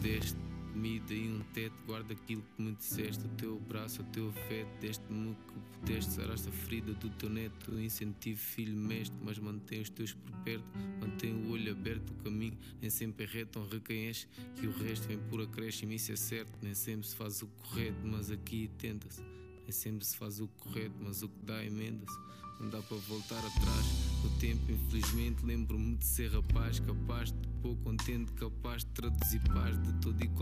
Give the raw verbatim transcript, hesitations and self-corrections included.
deste comida e um teto, guarda aquilo que me disseste. O teu abraço, o teu afeto, deste-me o que pudeste. Saraste a ferida do teu neto. Incentivo, filho, mestre, mas mantém os teus por perto. Mantém o olho aberto, o caminho nem sempre é reto. Honra quem és, que o resto vem por acréscimo. Isso é certo, nem sempre se faz o correto, mas aqui tenta-se. Nem sempre se faz o correto, mas o que dá emenda-se. Não dá para voltar atrás no tempo, infelizmente. Lembro-me de ser rapaz, capaz de pôr contente, capaz de traduzir paz de todo e qualquer